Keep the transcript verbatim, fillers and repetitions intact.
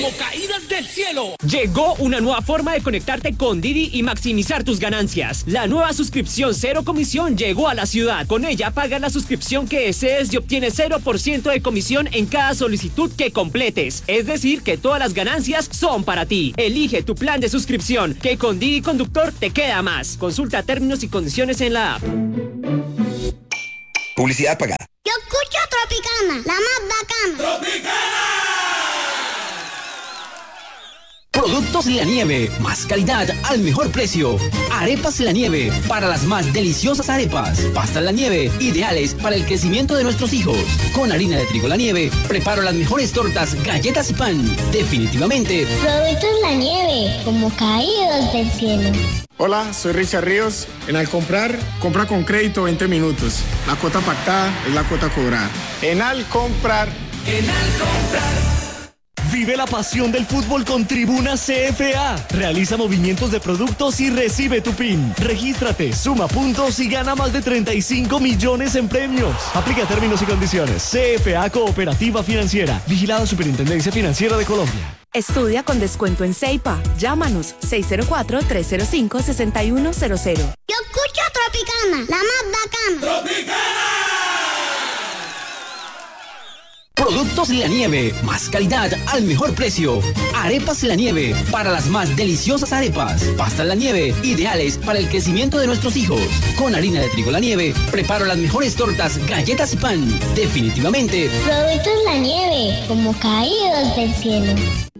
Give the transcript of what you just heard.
Como caídas del cielo. Llegó una nueva forma de conectarte con Didi y maximizar tus ganancias. La nueva suscripción cero comisión llegó a la ciudad. Con ella pagas la suscripción que desees y obtienes cero por ciento de comisión en cada solicitud que completes. Es decir, que todas las ganancias son para ti. Elige tu plan de suscripción, que con Didi Conductor te queda más. Consulta términos y condiciones en la app. Publicidad pagada. Yo escucho Tropicana, la más bacana. ¡Tropicana! Productos La Nieve, más calidad al mejor precio. Arepas La Nieve, para las más deliciosas arepas. Pastas La Nieve, ideales para el crecimiento de nuestros hijos. Con harina de trigo La Nieve, preparo las mejores tortas, galletas y pan. Definitivamente. Productos La Nieve, como caídos del cielo. Hola, soy Richard Ríos. En Al Comprar, compra con crédito veinte minutos. La cuota pactada es la cuota cobrada. En Al Comprar. En Al Comprar. Vive la pasión del fútbol con Tribuna C F A. Realiza movimientos de productos y recibe tu P I N. Regístrate, suma puntos y gana más de treinta y cinco millones en premios. Aplica términos y condiciones. C F A Cooperativa Financiera. Vigilado Superintendencia Financiera de Colombia. Estudia con descuento en Ceipa. Llámanos seis cero cuatro, tres cero cinco, seis uno cero cero. Yo escucho Tropicana, la más bacana. ¡Tropicana! Productos La Nieve, más calidad al mejor precio. Arepas La Nieve, para las más deliciosas arepas. Pastas La Nieve, ideales para el crecimiento de nuestros hijos. Con harina de trigo La Nieve, preparo las mejores tortas, galletas y pan. Definitivamente. Productos La Nieve, como caídos del cielo.